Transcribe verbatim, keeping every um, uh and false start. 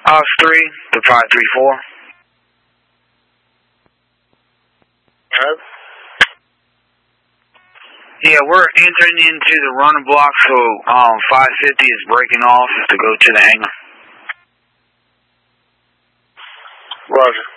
Ops three to five three four. Hello? Yeah, we're entering into the running block, so um, five fifty is breaking off to go to the hangar. Roger.